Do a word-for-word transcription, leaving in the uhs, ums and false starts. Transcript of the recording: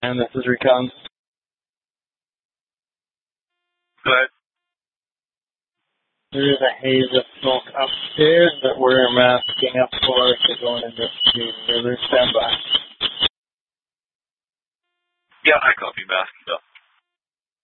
And this is Recon. But there is a haze of smoke upstairs that we're masking up for if you're going into the river. Stand by. Yeah, I copy masking up.